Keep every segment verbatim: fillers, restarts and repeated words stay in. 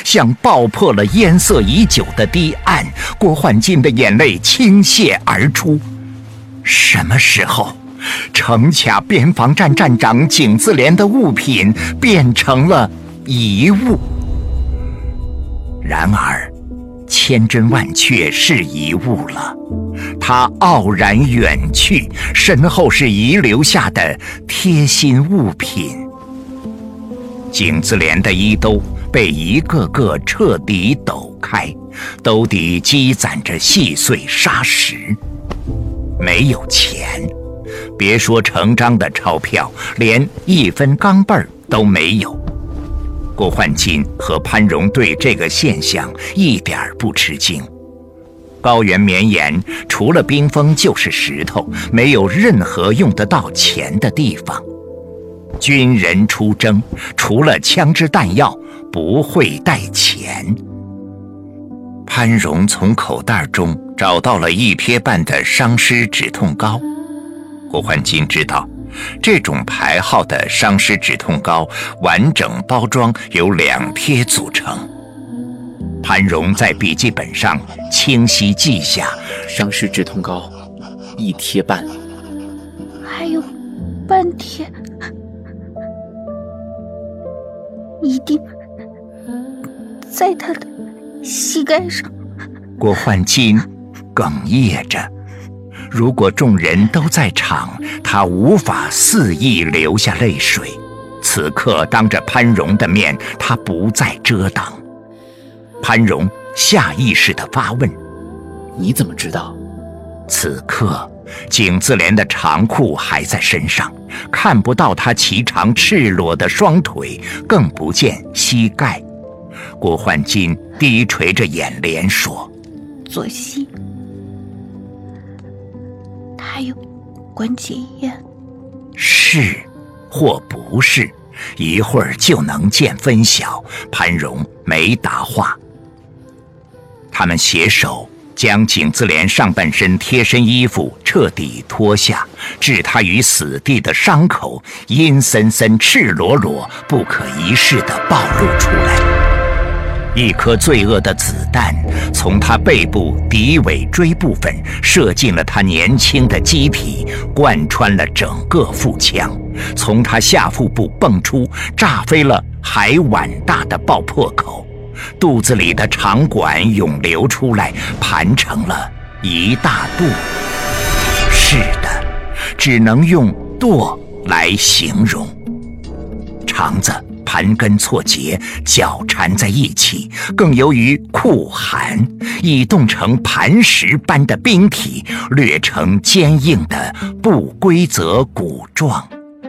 像爆破了淹塞已久的堤岸，郭焕金的眼泪倾泻而出。什么时候，城卡边防站站长景自怜的物品变成了遗物？然而，千真万确是遗物了。他傲然远去，身后是遗留下的贴心物品。景自怜的衣兜被一个个彻底抖开，兜底积攒着细碎沙石。没有钱，别说成张的钞票，连一分钢镚儿都没有。郭焕金和潘荣对这个现象一点不吃惊。高原绵延，除了冰封就是石头，没有任何用得到钱的地方。军人出征，除了枪支弹药，不会带钱。潘荣从口袋中找到了一贴半的伤湿止痛膏。郭焕金知道，这种牌号的伤湿止痛膏完整包装由两贴组成。潘荣在笔记本上清晰记下： 伤湿止痛膏一贴半， 还有半贴，一定在他的膝盖上。 郭焕金哽咽着，如果众人都在场，他无法肆意流下泪水。此刻当着潘荣的面，他不再遮挡。潘荣下意识地发问： 你怎么知道？ 此刻景自怜的长裤还在身上，看不到他颀长赤裸的双腿，更不见膝盖。郭焕金低垂着眼帘说： 左膝，他有关节炎。 是或不是，一会儿就能见分晓。潘荣没答话。他们携手将景自怜上半身贴身衣服彻底脱下，置他于死地的伤口阴森森、赤裸裸、不可一世地暴露出来。一颗罪恶的子弹从他背部骶尾椎部分射进了他年轻的机体，贯穿了整个腹腔，从他下腹部蹦出，炸飞了海碗大的爆破口。肚子里的肠管涌流出来，盘成了一大肚。是的，只能用垛来形容。肠子盘根错节，绞缠在一起，更由于酷寒，已冻成磐石般的冰体，略呈坚硬的不规则骨状。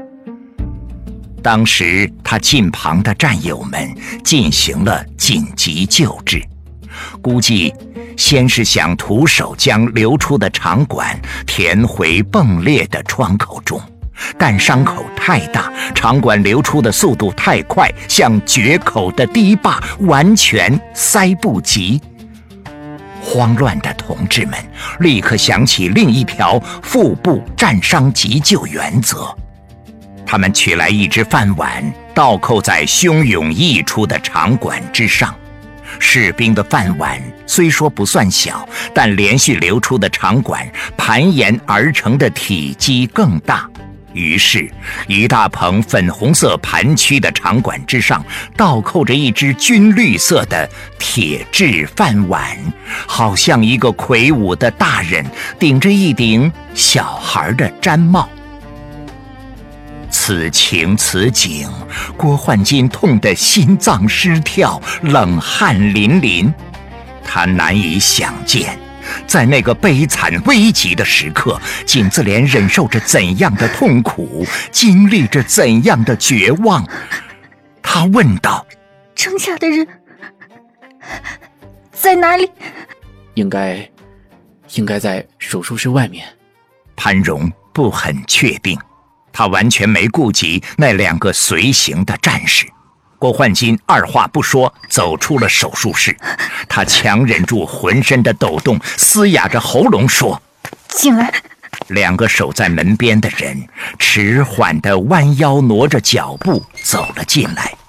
当时他近旁的战友们进行了紧急救治，估计先是想徒手将流出的肠管填回迸裂的窗口中，但伤口太大，肠管流出的速度太快，像决口的堤坝，完全塞不及。慌乱的同志们立刻想起另一条腹部战伤急救原则。他们取来一只饭碗，倒扣在汹涌溢出的肠管之上。士兵的饭碗虽说不算小，但连续流出的肠管盘延而成的体积更大。于是一大捧粉红色盘曲的肠管之上倒扣着一只军绿色的铁质饭碗，好像一个魁梧的大人顶着一顶小孩的毡帽。此情此景，郭焕金痛得心脏失跳，冷汗淋淋。他难以想见，在那个悲惨危急的时刻，景自怜忍受着怎样的痛苦，经历着怎样的绝望。他问道： 剩下的人在哪里？ 应该应该在手术室外面。 潘荣不很确定，他完全没顾及那两个随行的战士。郭焕金二话不说走出了手术室，他强忍住浑身的抖动，嘶哑着喉咙说： 进来。 两个守在门边的人迟缓地弯腰挪着脚步走了进来。